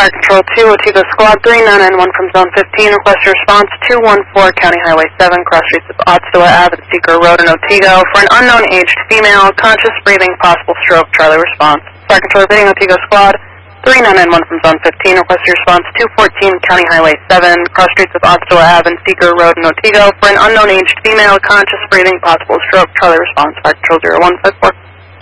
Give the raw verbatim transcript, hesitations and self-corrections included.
Fire Control two, Otigo Squad three nine nine one from Zone fifteen. Request your response two one four County Highway seven, cross streets of Otsawa Ave and Seeker Road in Otigo for an unknown aged female, conscious breathing, possible stroke. Charlie response. Fire Control repeating, Otigo Squad three nine nine one from Zone fifteen. Request your response two fourteen County Highway seven, cross streets of Otsawa Ave and Seeker Road in Otigo for an unknown aged female, conscious breathing, possible stroke. Charlie response. Fire Control zero one five four.